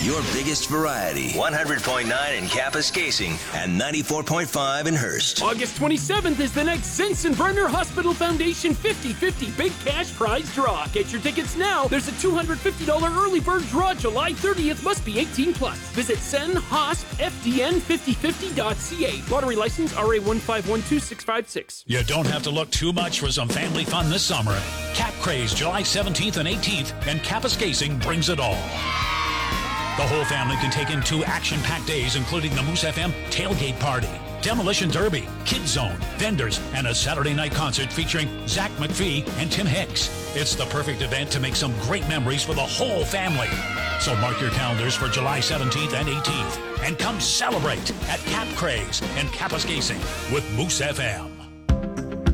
Your biggest variety. 100.9 in Kapuskasing and 94.5 in Hearst. August 27th is the next Sensenbrenner Hospital Foundation 50-50 Big Cash Prize Draw. Get your tickets now. There's a $250 early bird draw July 30th. Must be 18 plus. Visit senhospfdn5050.ca. Lottery license RA1512656. You don't have to look too much for some family fun this summer. Cap Craze July 17th and 18th, and Kapuskasing brings it all. The whole family can take in 2 action-packed days, including the Moose FM tailgate party, Demolition Derby, Kids Zone, vendors, and a Saturday night concert featuring Zach McPhee and Tim Hicks. It's the perfect event to make some great memories for the whole family. So mark your calendars for July 17th and 18th, and come celebrate at Cap Craze and Kapuskasing with Moose FM.